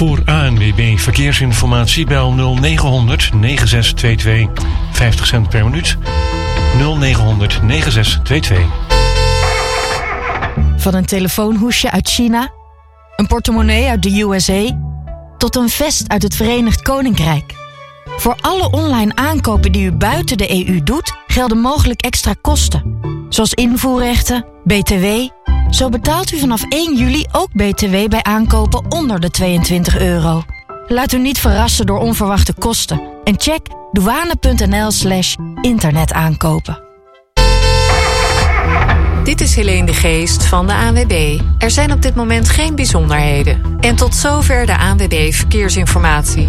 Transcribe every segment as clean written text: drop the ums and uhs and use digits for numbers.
Voor ANWB Verkeersinformatie bel 0900 9622. 50 cent per minuut. 0900 9622. Van een telefoonhoesje uit China, een portemonnee uit de USA, tot een vest uit het Verenigd Koninkrijk. Voor alle online aankopen die u buiten de EU doet, gelden mogelijk extra kosten. Zoals invoerrechten, BTW. Zo betaalt u vanaf 1 juli ook BTW bij aankopen onder de €22. Laat u niet verrassen door onverwachte kosten. En check douane.nl/internetaankopen. Dit is Helene de Geest van de ANWB. Er zijn op dit moment geen bijzonderheden. En tot zover de ANWB Verkeersinformatie.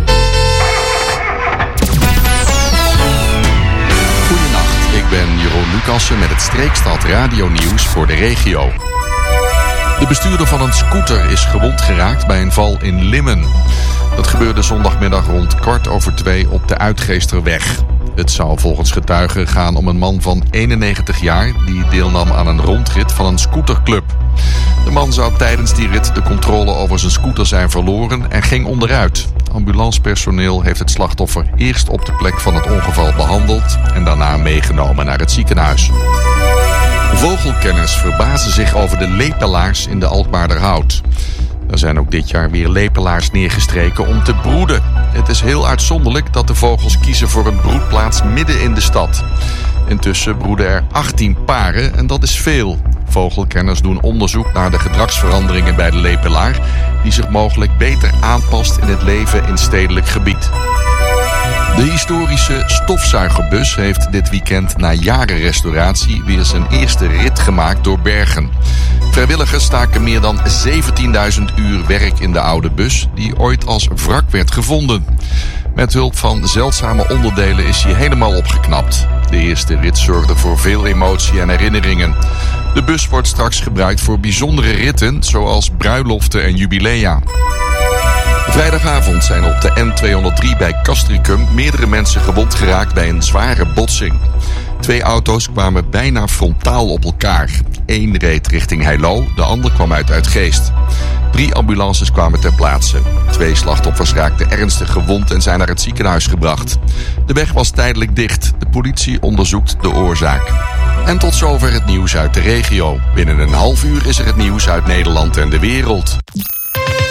Goedenacht, ik ben Jeroen Lucassen met het Streekstad Radio Nieuws voor de regio. De bestuurder van een scooter is gewond geraakt bij een val in Limmen. Dat gebeurde zondagmiddag rond 1:15 op de Uitgeesterweg. Het zou volgens getuigen gaan om een man van 91 jaar... die deelnam aan een rondrit van een scooterclub. De man zou tijdens die rit de controle over zijn scooter zijn verloren en ging onderuit. Ambulancepersoneel heeft het slachtoffer eerst op de plek van het ongeval behandeld... en daarna meegenomen naar het ziekenhuis. Vogelkenners verbazen zich over de lepelaars in de Alkmaarderhout. Er zijn ook dit jaar weer lepelaars neergestreken om te broeden. Het is heel uitzonderlijk dat de vogels kiezen voor een broedplaats midden in de stad. Intussen broeden er 18 paren en dat is veel. Vogelkenners doen onderzoek naar de gedragsveranderingen bij de lepelaar... die zich mogelijk beter aanpast in het leven in stedelijk gebied. De historische stofzuigerbus heeft dit weekend na jaren restauratie weer zijn eerste rit gemaakt door Bergen. Vrijwilligers staken meer dan 17.000 uur werk in de oude bus die ooit als wrak werd gevonden. Met hulp van zeldzame onderdelen is hij helemaal opgeknapt. De eerste rit zorgde voor veel emotie en herinneringen. De bus wordt straks gebruikt voor bijzondere ritten zoals bruiloften en jubilea. Vrijdagavond zijn op de N203 bij Castricum meerdere mensen gewond geraakt bij een zware botsing. 2 auto's kwamen bijna frontaal op elkaar. 1 reed richting Heilo, de ander kwam uit Uitgeest. 3 ambulances kwamen ter plaatse. 2 slachtoffers raakten ernstig gewond en zijn naar het ziekenhuis gebracht. De weg was tijdelijk dicht. De politie onderzoekt de oorzaak. En tot zover het nieuws uit de regio. Binnen een half uur is er het nieuws uit Nederland en de wereld.